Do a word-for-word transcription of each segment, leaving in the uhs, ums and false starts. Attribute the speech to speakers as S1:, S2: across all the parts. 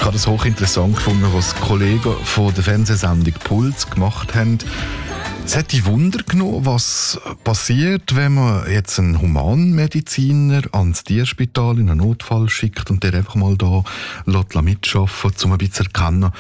S1: habe das hochinteressant gefunden, was die Kollegen von der Fernsehsendung Puls gemacht haben. Es hat die Wunder genommen, was passiert, wenn man jetzt einen Humanmediziner ans Tierspital in einen Notfall schickt und der einfach mal da mitschaffen lässt, um ein bisschen zu erkennen,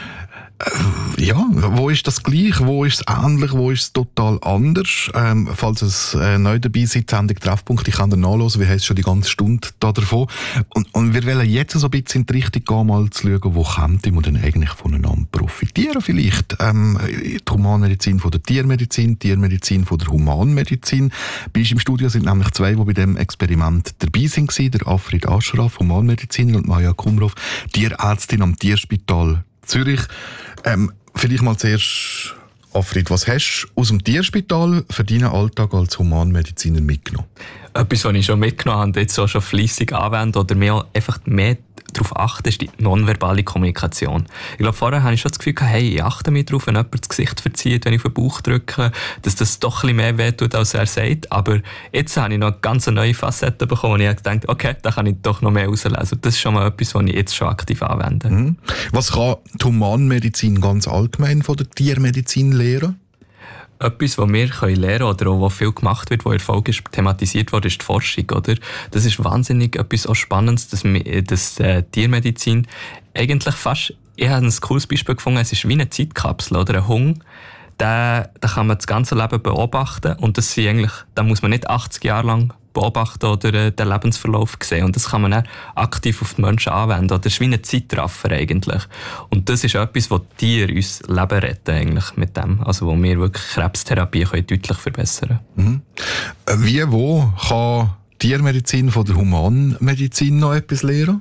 S1: ja, wo ist das gleich, wo ist es ähnlich, wo ist es total anders? Ähm, falls es äh, neu dabei seid, Sendung Treffpunkt, ich kann da nachhören, wir haben schon die ganze Stunde da davon. Und, und wir wollen jetzt so ein bisschen in die Richtung gehen, mal zu schauen, wo könnte man denn eigentlich voneinander profitieren vielleicht? Ähm, die Humanmedizin von der Tiermedizin, die Tiermedizin von der Humanmedizin. Bei uns im Studio sind nämlich zwei, die bei dem Experiment dabei sind, der Afrid Ashraf, Humanmediziner, und Maja Kumrov, Tierärztin am Tierspital Zürich. Ähm, vielleicht mal zuerst, Afrid, was hast du aus dem Tierspital für deinen Alltag als Humanmediziner mitgenommen?
S2: Etwas, was ich schon mitgenommen habe und jetzt auch schon fleissig anwende oder mehr, einfach mehr darauf achten, ist die nonverbale Kommunikation. Ich glaube, vorher hatte ich schon das Gefühl, hey, ich achte mich darauf, wenn jemand das Gesicht verzieht, wenn ich auf den Bauch drücke, dass das doch ein bisschen mehr wehtut, als er sagt. Aber jetzt habe ich noch eine ganz neue Facette bekommen und ich habe gedacht, okay, da kann ich doch noch mehr herauslesen. Das ist schon mal etwas, was ich jetzt schon aktiv anwende.
S1: Mhm. Was kann die Humanmedizin ganz allgemein von der Tiermedizin lernen?
S2: Etwas, was wir lernen können oder auch was viel gemacht wird, wo erfolgreich thematisiert wurde, ist die Forschung. Oder? Das ist wahnsinnig etwas auch Spannendes, dass, dass äh, Tiermedizin eigentlich fast, ich habe ein cooles Beispiel gefunden, es ist wie eine Zeitkapsel oder ein Hund. Da, da kann man das ganze Leben beobachten und das sind eigentlich, da muss man nicht achtzig Jahre lang beobachten oder äh, den Lebensverlauf sehen. Und das kann man dann aktiv auf die Menschen anwenden. Oder das ist wie ein Zeitraffer eigentlich. Und das ist etwas, wo die Tiere uns Leben retten eigentlich mit dem. Also wo wir wirklich Krebstherapie können deutlich verbessern können.
S1: Mhm. Wie, wo kann Tiermedizin von der Humanmedizin noch etwas lernen?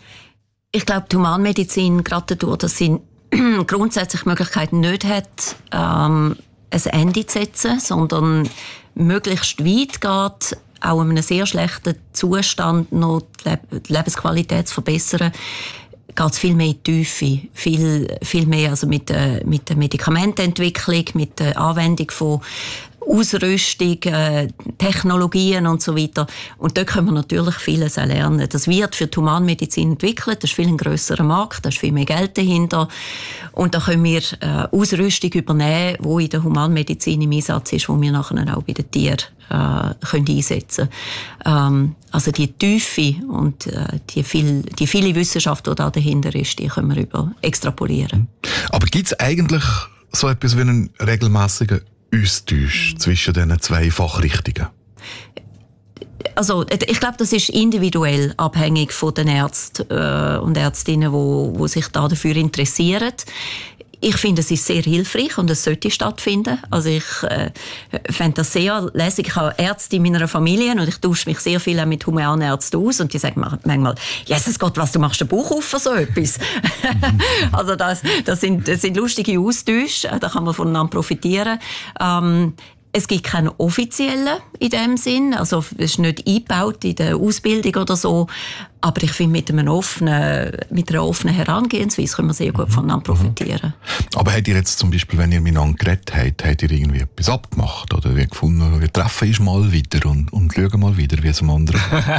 S3: Ich glaube, die Humanmedizin, gerade dadurch, dass sie grundsätzlich Möglichkeiten nicht hat, ähm, ein Ende zu setzen, sondern möglichst weit geht, auch in einem sehr schlechten Zustand noch die, Le- die Lebensqualität zu verbessern, geht es viel mehr in die Tiefe. Viel, viel mehr also mit, äh, mit der Medikamentenentwicklung, mit der Anwendung von Ausrüstung, äh, Technologien und so weiter. Und dort können wir natürlich vieles auch lernen. Das wird für die Humanmedizin entwickelt, das ist viel ein grösserer Markt, da ist viel mehr Geld dahinter. Und da können wir äh, Ausrüstung übernehmen, die in der Humanmedizin im Einsatz ist, die wir nachher auch bei den Tieren äh, können einsetzen können. Ähm, also die Tiefe und äh, die, viel, die viele Wissenschaft, die da dahinter ist, die können wir über extrapolieren.
S1: Aber gibt es eigentlich so etwas wie einen regelmässigen Austausch zwischen diesen zwei Fachrichtungen?
S3: Also, ich glaube, das ist individuell abhängig von den Ärzten äh, und Ärztinnen, die, die sich da dafür interessieren. Ich finde, es ist sehr hilfreich und es sollte stattfinden. Also ich äh, fände das sehr lässig. Ich habe Ärzte in meiner Familie und ich tausche mich sehr viel auch mit Humanärzten aus und die sagen manchmal, Jesus Gott, was, du machst den Bauch auf für so etwas. Also das, das, sind, das sind lustige Austausche, da kann man voneinander profitieren. Ähm, Es gibt keinen offiziellen in dem Sinn, also es ist nicht eingebaut in der Ausbildung oder so, aber ich finde, mit, einem offenen, mit einer offenen Herangehensweise können wir sehr gut voneinander profitieren.
S1: Aber habt ihr jetzt zum Beispiel, wenn ihr miteinander geredet habt, habt ihr irgendwie etwas abgemacht oder wie gefunden, wir treffen uns mal wieder und, und schauen mal wieder, wie es am anderen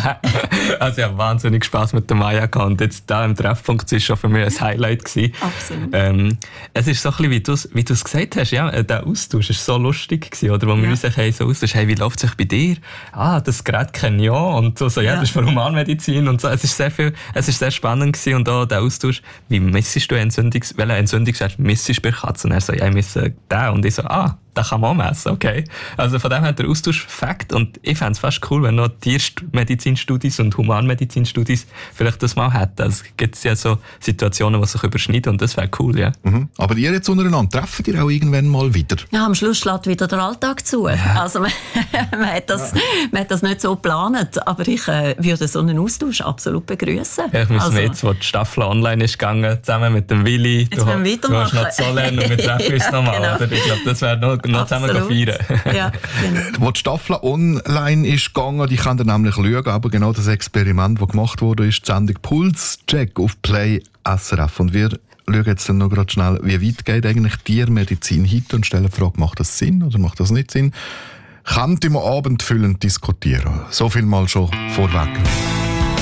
S2: Also ich habe wahnsinnig Spass mit der Maja gehabt und jetzt da im Treffpunkt war schon für mich ein Highlight gewesen.
S3: Absolut.
S2: Ähm, es ist so ein bisschen, wie du es wie du's gesagt hast, ja, der Austausch war so lustig gewesen, oder, wo wir
S3: ja.
S2: uns hey, so austauschen, hey, wie läuft es euch bei dir? Ah, das Gerät kenne ich auch und so, so ja, ja, das ist für Humanmedizin und so. Es ist sehr viel, es ist sehr spannend gewesen und auch der Austausch, wie messest du Entzündungs, welche Entzündungswert messest du bei Katzen? Und er so, ja, ich messe den und ich so, ah, das kann man auch messen, okay. Also von dem her der Austausch Fakt und ich fände es fast cool, wenn noch Tiermedizinstudis und Humanmedizinstudis vielleicht das mal hätten. Also es gibt ja so Situationen, die sich überschneiden und das wäre cool, ja.
S1: Mhm. Aber ihr jetzt untereinander, treffen ihr auch irgendwann mal wieder?
S3: Ja, am Schluss schlägt wieder der Alltag zu. Ja. Also man, man, hat das, ja. man hat das nicht so geplant, aber ich äh, würde so einen Austausch absolut begrüßen.
S2: Ja, ich muss
S3: also,
S2: jetzt, wo die Staffel online ist gegangen, zusammen mit dem Willi,
S3: du,
S2: du hast noch Zollern und wir treffen uns ja, nochmal. Genau. Oder? Ich glaube, das wäre noch noch zusammen feiern.
S3: Ja, genau.
S1: Wo die Staffel online ist gegangen, die kann dann nämlich schauen, aber genau das Experiment, das gemacht wurde, ist die Sendung Pulscheck auf Play S R F. Und wir schauen jetzt dann noch gerade schnell, wie weit geht eigentlich Tiermedizin heute und stellen die Frage, macht das Sinn oder macht das nicht Sinn? Könnte man abendfüllend diskutieren. So viel mal schon vorweg.